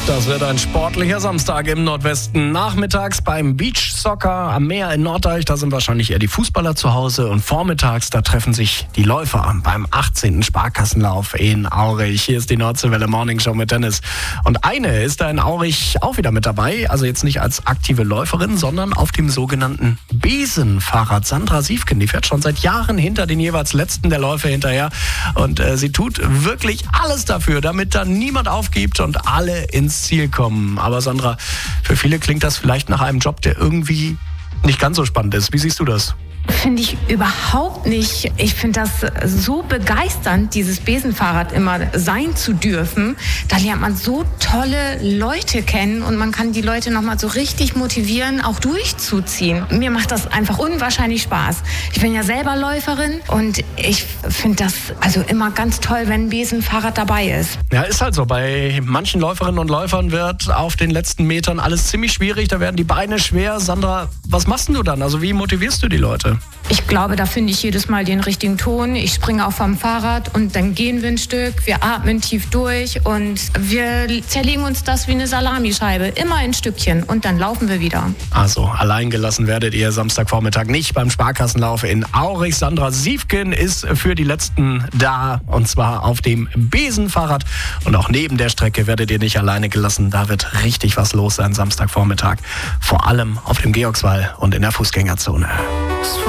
Das wird ein sportlicher Samstag im Nordwesten. Nachmittags beim Beachsoccer am Meer in Norddeich, da sind wahrscheinlich eher die Fußballer zu Hause. Und vormittags, da treffen sich die Läufer beim 18. Sparkassenlauf in Aurich. Hier ist die Nordseewelle Morning Show mit Dennis. Und eine ist da in Aurich auch wieder mit dabei. Also jetzt nicht als aktive Läuferin, sondern auf dem sogenannten Besenfahrrad. Sandra Siefken, die fährt schon seit Jahren hinter den jeweils letzten der Läufe hinterher. Und sie tut wirklich alles dafür, damit da niemand aufgibt und alle ins Ziel kommen. Aber Sandra, für viele klingt das vielleicht nach einem Job, der irgendwie nicht ganz so spannend ist. Wie siehst du das? Finde ich überhaupt nicht. Ich finde das so begeisternd, dieses Besenfahrrad immer sein zu dürfen. Da lernt man so tolle Leute kennen und man kann die Leute nochmal so richtig motivieren, auch durchzuziehen. Mir macht das einfach unwahrscheinlich Spaß. Ich bin ja selber Läuferin und ich finde das also immer ganz toll, wenn ein Besenfahrrad dabei ist. Ja, ist halt so. Bei manchen Läuferinnen und Läufern wird auf den letzten Metern alles ziemlich schwierig. Da werden die Beine schwer. Sandra, was machst denn du dann? Also wie motivierst du die Leute? Ich glaube, da finde ich jedes Mal den richtigen Ton. Ich springe auch vom Fahrrad und dann gehen wir ein Stück. Wir atmen tief durch und wir zerlegen uns das wie eine Salamischeibe. Immer in Stückchen und dann laufen wir wieder. Also, allein gelassen werdet ihr Samstagvormittag nicht beim Sparkassenlauf in Aurich. Sandra Siefken ist für die Letzten da und zwar auf dem Besenfahrrad. Und auch neben der Strecke werdet ihr nicht alleine gelassen. Da wird richtig was los sein Samstagvormittag. Vor allem auf dem Georgswall und in der Fußgängerzone.